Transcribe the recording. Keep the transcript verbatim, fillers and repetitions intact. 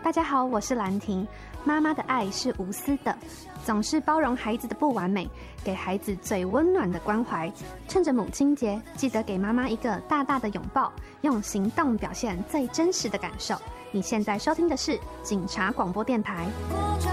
大家好，我是兰婷。妈妈的爱是无私的，总是包容孩子的不完美，给孩子最温暖的关怀。趁着母亲节，记得给妈妈一个大大的拥抱，用行动表现最真实的感受。你现在收听的是警察广播电台。